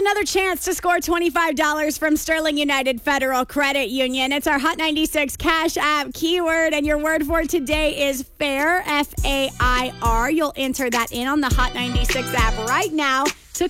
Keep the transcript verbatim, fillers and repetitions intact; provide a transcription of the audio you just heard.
another chance to score twenty-five dollars from Sterling United Federal Credit Union. It's our Hot ninety-six Cash App keyword, and your word for today is fair, F A I R. You'll enter that in on the Hot ninety-six app right now to